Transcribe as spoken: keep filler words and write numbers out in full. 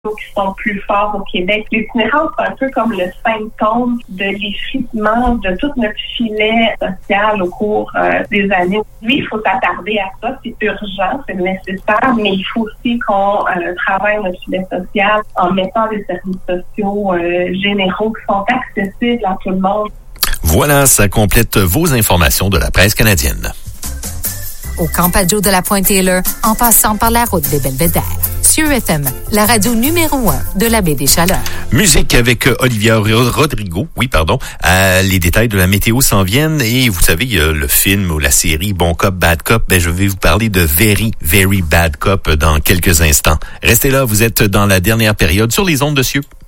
qui sont plus forts au Québec. L'itinérance, c'est un peu comme le symptôme de l'effritement de tout notre filet social au cours euh, des années. Oui, il faut s'attarder à ça, c'est urgent, c'est nécessaire, mais il faut aussi qu'on euh, travaille notre filet social en mettant des services sociaux euh, généraux qui sont accessibles à tout le monde. Voilà, ça complète vos informations de la presse canadienne. Au Camp-Adjo de la Pointe-Taylor, en passant par la route des Belvédères. Sur F M, la radio numéro un de la baie des Chaleurs. Musique avec Olivia Rodrigo. Oui, pardon. Euh, les détails de la météo s'en viennent. Et vous savez, il y a le film ou la série Bon Cop, Bad Cop. Ben, je vais vous parler de Very, Very Bad Cop dans quelques instants. Restez là, vous êtes dans la dernière période sur les ondes de Cieux.